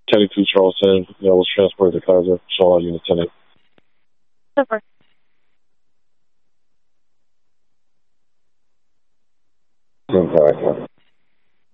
Teddy 2 Charleston, was transported to Kaiser. So unit 10. Super. Impact.